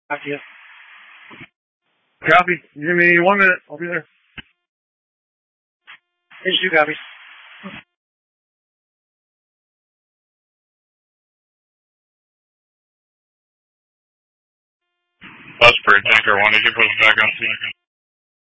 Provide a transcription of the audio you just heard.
Copy. Copy. Give me 1 minute. I'll be there. Page 2, copy. Busbird, Tanker 1, did you put him back on scene?